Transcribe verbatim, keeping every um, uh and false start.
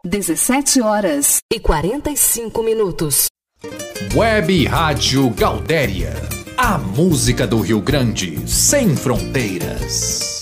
dezessete horas e quarenta e cinco minutos. Web Rádio Gaudéria. A música do Rio Grande, sem fronteiras.